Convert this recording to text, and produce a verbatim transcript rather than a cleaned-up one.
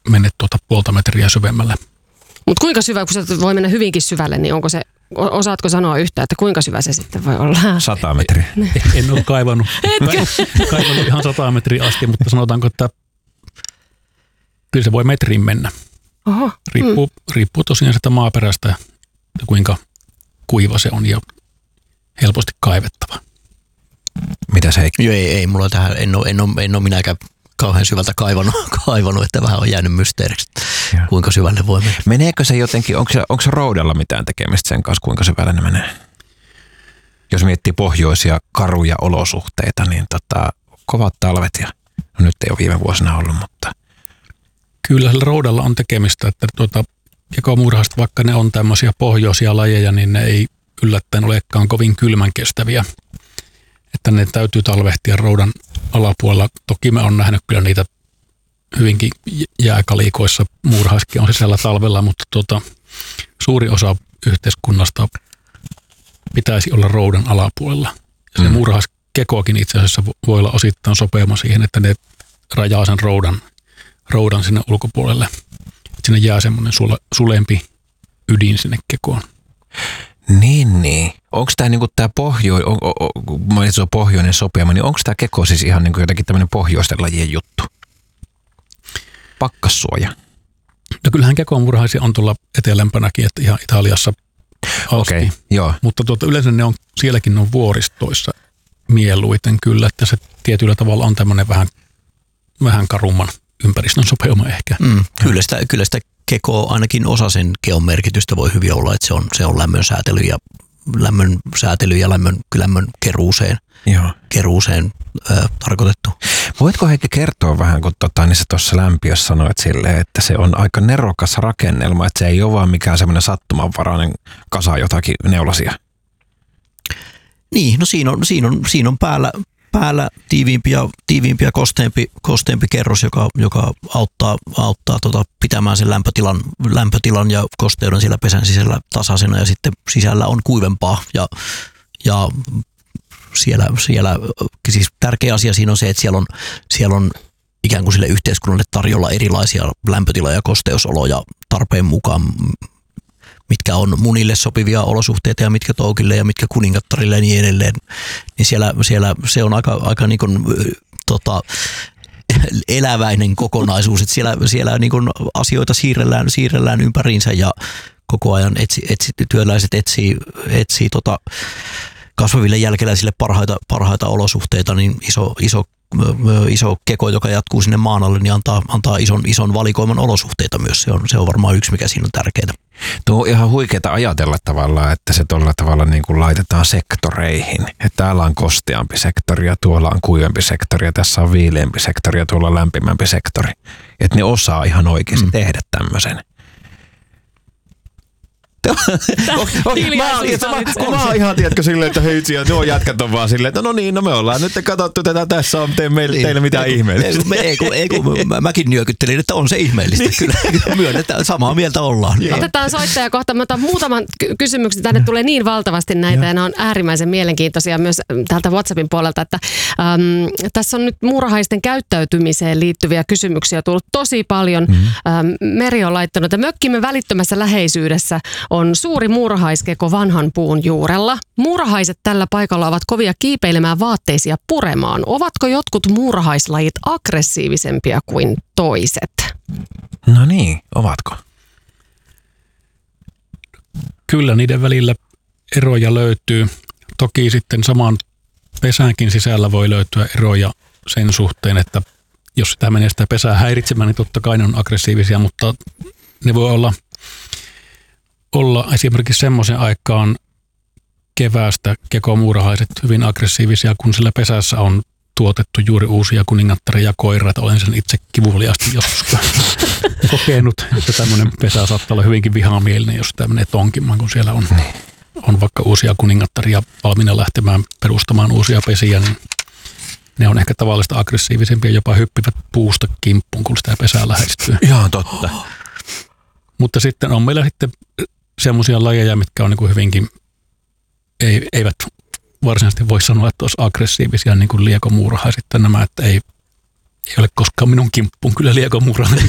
mene tuota puolta metriä syvemmälle. Mutta kuinka syvä, kun se voi mennä hyvinkin syvälle, niin onko se, osaatko sanoa yhtään, että kuinka syvä se sitten voi olla? Sata metriä. En ole kaivannut, kaivannut ihan sata metriä asti, mutta sanotaanko, että kyllä se voi metriin mennä. Oho. Riippuu, mm. riippuu tosiaan sitä maaperästä ja kuinka kuiva se on ja helposti kaivettava. Mitä se Heikki? Joo, ei, ei mulla tähän, en ole, en ole, en ole minäkään kauhean syvältä kaivannut, kaivannut, että vähän on jäänyt mysteeriksi, kuinka syvälle voi mennä. Meneekö se jotenkin, onko se, onko se roudalla mitään tekemistä sen kanssa, kuinka syvälle ne menee? Jos miettii pohjoisia karuja olosuhteita, niin tota, kovat talvet ja no nyt ei ole viime vuosina ollut, mutta... Kyllä sillä roudalla on tekemistä, että tuota, kekomuurahaiset, vaikka ne on tämmöisiä pohjoisia lajeja, niin ne ei yllättäen olekaan kovin kylmän kestäviä. Että ne täytyy talvehtia roudan alapuolella. Toki mä oon nähnyt kyllä niitä hyvinkin jääkalikoissa, muurahaiskin on sisällä talvella, mutta tuota, suuri osa yhteiskunnasta pitäisi olla roudan alapuolella. Se mm. muurahaiskekoakin itse asiassa voi olla osittain sopeama siihen, että ne rajaa sen roudan, roudan sinne ulkopuolelle. Että sinne jää semmoinen sule, sulempi ydin sinne kekoon. Niin, niin. Onko tämä niinku tää pohjo, on, on, on, on pohjoinen sopeama, niin onko tämä keko siis ihan niinku jotenkin tämmöinen pohjoisten lajien juttu? Pakkassuoja. No kyllähän kekomuurahaisia on tuolla etelämpänäkin, että ihan Italiassa asti. Okei, okay, joo. Mutta tuota, yleensä ne on, sielläkin on vuoristoissa mieluiten kyllä, että se tietyllä tavalla on tämmöinen vähän, vähän karumman ympäristön sopeuma ehkä. Mm, kyllä, sitä, kyllä sitä kekoa, ainakin osa sen keon merkitystä voi hyvin olla, että se on, se on lämmön säätely ja lämmön säätely ja lämmön, lämmön keruuseen, keruuseen ö, tarkoitettu. Voitko Heikki kertoa vähän, kun tota, niin sä tuossa lämpiössä sanoit silleen, että se on aika nerokas rakennelma, että se ei ole vaan mikään semmoinen sattumanvarainen kasa jotakin neulasia? Niin, no siinä on, siinä on, siinä on päällä, päällä tiiviimpi ja, tiiviimpi ja kosteempi, kosteempi kerros, joka, joka auttaa, auttaa tota, pitämään sen lämpötilan, lämpötilan ja kosteuden siellä pesän sisällä tasaisena ja sitten sisällä on kuivempaa ja, ja siellä, siellä siis tärkeä asia siinä on se, että siellä on, siellä on ikään kuin sille yhteiskunnalle tarjolla erilaisia lämpötila- ja kosteusoloja tarpeen mukaan, mitkä on munille sopivia olosuhteita ja mitkä toukille ja mitkä kuningattarille ja niin edelleen. Niin siellä, siellä se on aika, aika niin kuin, tota, eläväinen kokonaisuus, että siellä, siellä niin kuin asioita siirrellään, siirrellään ympäriinsä ja koko ajan etsi, etsi, työläiset etsii, etsii tota, kasvaville jälkeläisille parhaita, parhaita olosuhteita, niin iso, iso, iso keko, joka jatkuu sinne maan alle, niin antaa, antaa ison, ison valikoiman olosuhteita myös. Se on, se on varmaan yksi, mikä siinä on tärkeää. Tuo on ihan huikeaa ajatella tavallaan, että se tuolla tavalla niin kuin laitetaan sektoreihin. Että täällä on kosteampi sektori ja tuolla on kuivempi sektori ja tässä on viileämpi sektori ja tuolla on lämpimämpi sektori. Että ne osaa ihan oikeasti mm. tehdä tämmöisen. Mä oon ihan, tiedätkö, silleen, että hei, nuo jätkät on vaan silleen, että no niin, no me ollaan nyt katsottu tätä, tässä on teille, teille mitään ei, ihmeellistä. Ei, kun, ei, kun mä, mäkin nyökyttelin, että on se ihmeellistä, kyllä myönnetään, samaa mieltä ollaan. Otetaan soittaja kohta, mä otan muutaman kysymyksen, tänne tulee niin valtavasti näitä, ja ne on äärimmäisen mielenkiintoisia myös täältä WhatsAppin puolelta, että äm, tässä on nyt muurahaisten käyttäytymiseen liittyviä kysymyksiä tullut tosi paljon. Mm-hmm. Äm, Meri on laittanut, että mökkimme välittömässä läheisyydessä on suuri muurahaiskeko vanhan puun juurella. Muurahaiset tällä paikalla ovat kovia kiipeilemään vaatteisia puremaan. Ovatko jotkut muurahaislajit aggressiivisempia kuin toiset? No niin, ovatko? Kyllä niiden välillä eroja löytyy. Toki sitten saman pesänkin sisällä voi löytyä eroja sen suhteen, että jos sitä menee sitä pesää häiritsemään, niin totta kai ne on aggressiivisia, mutta ne voi olla olla esimerkiksi semmoisen aikaan keväästä kekomuurahaiset hyvin aggressiivisia, kun sillä pesässä on tuotettu juuri uusia kuningattareja ja koiraita. Olen sen itse kivuliasti joskus kokenut, että tämmöinen pesä saattaa olla hyvinkin vihamielinen, jos tämä menee tonkimaan, kun siellä on, on vaikka uusia kuningattaria valmiina lähtemään perustamaan uusia pesiä, niin ne on ehkä tavallista aggressiivisempia, jopa hyppivät puusta kimppuun, kun sitä pesää lähestyy. Ihan totta. Mutta sitten on meillä sitten semmoisia lajeja, mitkä on niin kuin hyvinkin, ei, eivät varsinaisesti voi sanoa, että olisi aggressiivisia, niin kuin liekomuurahaiset nämä, että ei, ei ole koskaan minun kimppuun kyllä liekomuurahainen